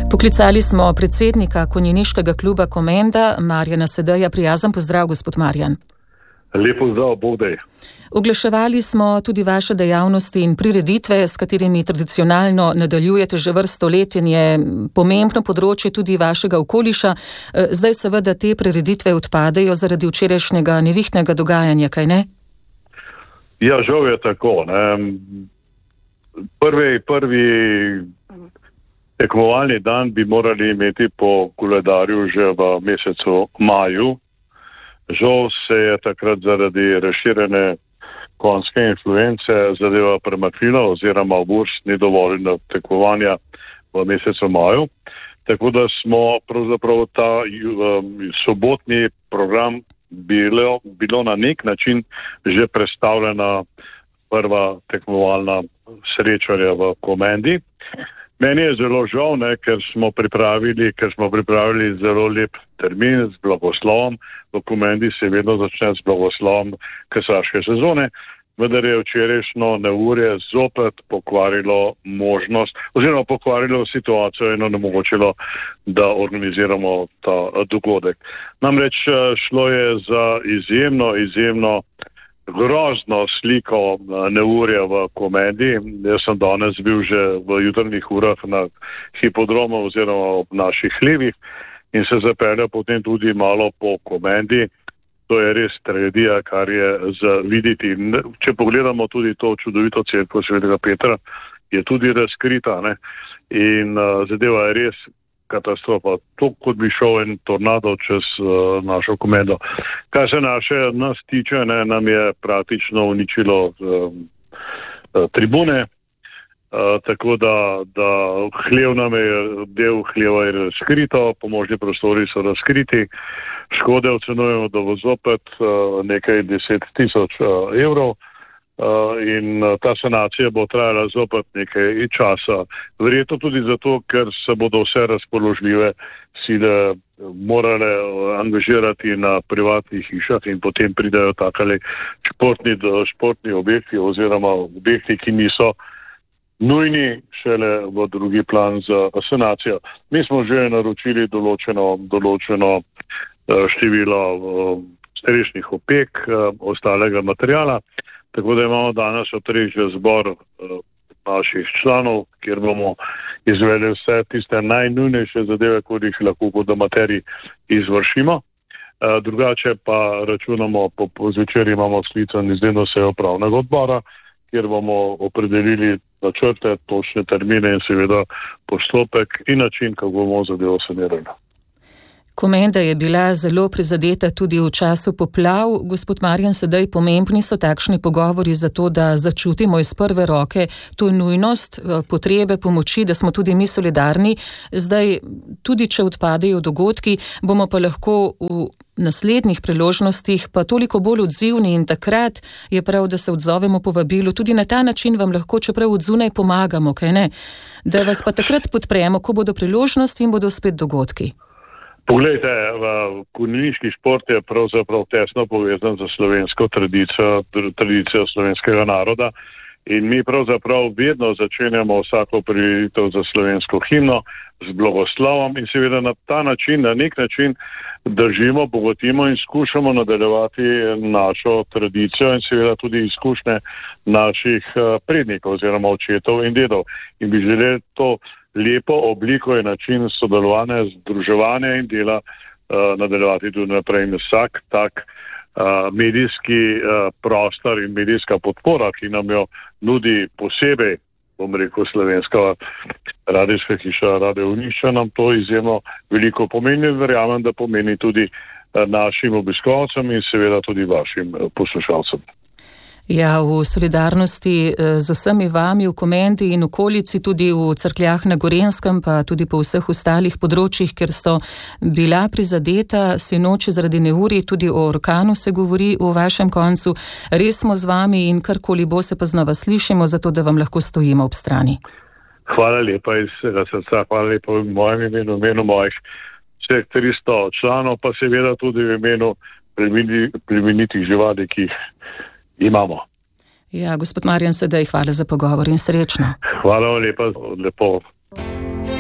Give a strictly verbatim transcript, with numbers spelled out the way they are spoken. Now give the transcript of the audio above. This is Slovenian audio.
Poklicali smo predsednika konjeniškega kluba Komenda, Marjana Sedeja. Prijazen pozdrav, gospod Marjan. Lep pozdrav, Bogdaj. Oglaševali smo tudi vaše dejavnosti in prireditve, s katerimi tradicionalno nadaljujete že vrsto let in je pomembno področje tudi vašega okoliša. Zdaj seveda te prireditve odpadejo zaradi včerajšnjega nevihtnega dogajanja, kaj ne? Ja, žal je tako. Ne. Prvi, prvi tekmovalni dan bi morali imeti po koledarju že v mesecu maju. Žal se je takrat zaradi razširjene konjske influence zadeva premaknila oziroma V U R S ni dovoljeno tekmovanja v mesecu maju. Tako da smo pravzaprav ta um, sobotni program bilo, bilo na nek način že predstavljena prva tekmovalna srečanja v Komendi. Meni je zelo žal, ne, ker smo pripravili, ker smo pripravili zelo lep termin z blagoslovom. V Komendi se vedno začne z blagoslovom kesaške sezone, vendar je včerajšnjo neurje zopet pokvarilo možnost oziroma pokvarilo situacijo in onemogočilo, da organiziramo ta dogodek. Namreč šlo je za izjemno, izjemno grozno sliko neurja v Komendi. Jaz sem danes bil že v jutrnih urah na hipodromu oziroma ob naših hlevih in se zapeljal potem tudi malo po Komendi. To je res tragedija, kar je za videti. Če pogledamo tudi to čudovito cerkev Svetega Petra, je tudi razkrita, ne? In uh, zadeva je res katastrofa. To, kot bi šel en tornado čez uh, našo Komendo. Kar se naše nas tiče, ne, nam je praktično uničilo uh, uh, tribune, uh, tako da, da hlev nam je, del hleva je razkrito, pomožni prostori so razkriti. Škode ocenujemo, da bo zopet uh, nekaj deset tisoč uh, evrov uh, in uh, ta sanacija bo trajala zopet nekaj časa. Verjetno tudi zato, ker se bodo vse razpoložljive sile morale angažirati na privatnih hišah in potem pridajo takale športni, športni objekti oziroma objekti, ki niso nujni šele v drugi plan za sanacijo. Mi smo že naročili določeno, določeno število strešnih opek, ostalega materijala, tako da imamo danes v treh že zbor naših članov, kjer bomo izvedli vse tiste najnujnejše zadeve, kot jih lahko kot materiji izvršimo. Drugače pa računamo, po, po zvečer imamo sklican izredno sejo upravnega odbora, kjer bomo opredelili načrte, točne termine in seveda postopek in način, kako bomo zadevo sanirali. Komenda je bila zelo prizadeta tudi v času poplav. Gospod Marjan Sedej, pomembni so takšni pogovori za to, da začutimo iz prve roke to nujnost, potrebe pomoči, da smo tudi mi solidarni. Zdaj, tudi če odpadejo dogodki, bomo pa lahko v naslednjih priložnostih pa toliko bolj odzivni in takrat je prav, da se odzovemo povabilu. Tudi na ta način vam lahko, čeprav od zunaj pomagamo, kaj ne? Da vas pa takrat podpremo, ko bodo priložnosti in bodo spet dogodki. Poglejte, konjeniški šport je pravzaprav tesno povezan z slovensko tradicijo, tradicijo slovenskega naroda in mi pravzaprav vedno začenjamo vsako prireditev za slovensko himno z blagoslovom in seveda na ta način, na nek način držimo, bogotimo in skušamo nadaljevati našo tradicijo in seveda tudi izkušnje naših prednikov oziroma očetov in dedov. In bi želeli to lepo obliko in način sodelovanja, združevanja in dela uh, nadaljevati tudi naprej. In vsak tak uh, medijski uh, prostor in medijska podpora, ki nam jo nudi posebej, bom rekel, slovenska radijska hiša Radio Unišča, nam to izjemno veliko pomeni in verjamem, da pomeni tudi uh, našim obiskovalcem in seveda tudi vašim uh, poslušalcem. Ja, v solidarnosti z vsemi vami v Komendi in okolici, tudi v Cerkljah na Gorenskem, pa tudi po vseh ostalih področjih, ker so bila prizadeta sinoči zaradi neurij, tudi o orkanu se govori v vašem koncu. Res smo z vami in karkoli bo, se pa znova slišimo, zato da vam lahko stojimo ob strani. Hvala lepa iz srca, hvala lepa v mojem imenu, v imenu mojih vseh tristo članov, pa seveda tudi v imenu plemenitih živali, ki jih imamo. Ja, gospod Marjan Sedej, hvala za pogovor in srečno. Hvala lepa, lepo.